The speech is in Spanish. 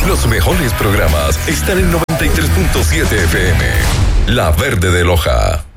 Los mejores programas están en 93.7 FM. La Verde de Loja.